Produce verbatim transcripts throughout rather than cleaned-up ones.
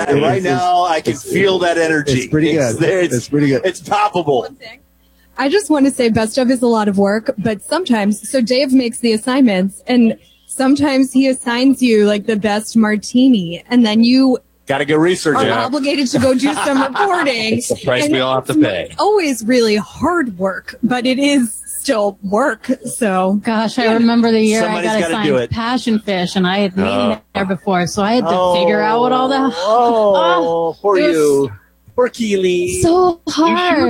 I, right now, I can feel that energy. It's pretty good. It's, there, it's, it's pretty good. It's palpable. I just want to say Best Of is a lot of work, but sometimes, so Dave makes the assignments, and sometimes he assigns you like the best martini, and then you got to go research are it. obligated to go do some reporting. It's the price and we all have to pay. It's always really hard work, but it is still work. So, gosh, I remember the year Somebody's I got gotta do it. assigned passion fish, and I had made Oh. it there before, so I had to Oh, figure out what all the Oh, poor it was you. Poor Keely. so hard.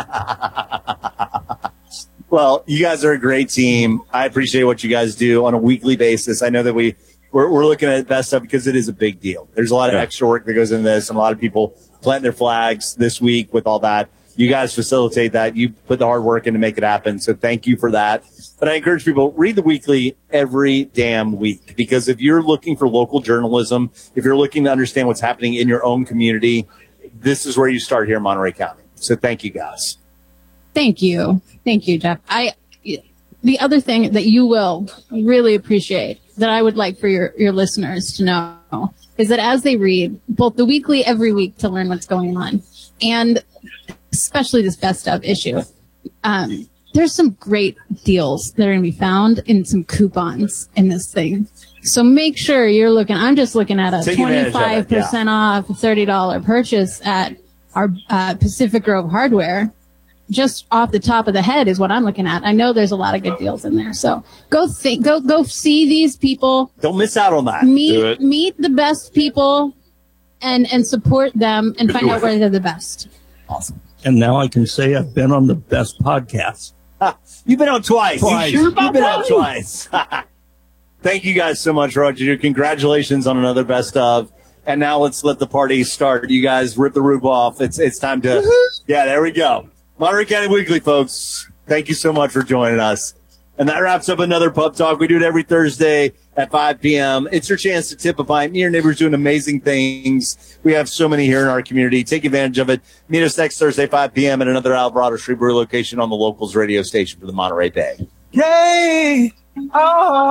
Well, you guys are a great team. I appreciate what you guys do on a weekly basis. I know that we, we're, we're looking at Best Of because it is a big deal. There's a lot of Yeah. extra work that goes into this, and a lot of people planting their flags this week with all that. You guys facilitate that. You put the hard work in to make it happen. So thank you for that. But I encourage people, read the weekly every damn week, because if you're looking for local journalism, if you're looking to understand what's happening in your own community, this is where you start here in Monterey County. So thank you guys. Thank you. Thank you, Jeff. I, the other thing that you will really appreciate that I would like for your, your listeners to know is that as they read both the weekly every week to learn what's going on, and especially this Best Of issue, um, there's some great deals that are going to be found in some coupons in this thing. So make sure you're looking. I'm just looking at a Take advantage of it, twenty-five percent off thirty dollars purchase at our uh, Pacific Grove Hardware. Just off the top of the head is what I'm looking at. I know there's a lot of good deals in there. So go think, go, go see these people. Don't miss out on that. Do Meet, it. meet the best people and, and support them and find out where they're the best. Awesome. And now I can say I've been on the best podcast. Ha, you've been out twice. Twice. You sure You've been out twice. Thank you guys so much, Roger. Congratulations on another Best Of. And now let's let the party start. You guys rip the roof off. It's it's time to, yeah, there we go. Monterey County Weekly, folks. Thank you so much for joining us. And that wraps up another Pub Talk. We do it every Thursday at five p.m. It's your chance to tip a pint. Me and your neighbors doing amazing things. We have so many here in our community. Take advantage of it. Meet us next Thursday, five p.m. at another Alvarado Street Brewery location on the Locals radio station for the Monterey Bay. Yay! Oh.